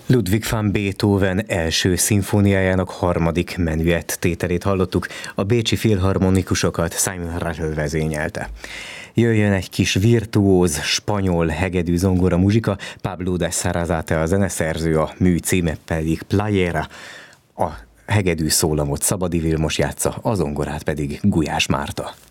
Ludwig van Beethoven első szimfóniájának harmadik menüett tételét hallottuk, a bécsi filharmonikusokat Simon Rattle vezényelte. Jöjjön egy kis virtuóz, spanyol hegedű zongora muzsika, Pablo de Sarasate a zeneszerző, a mű címe pedig Playera, a hegedű szólamot Szabadi Vilmos játsza, a zongorát pedig Gulyás Márta.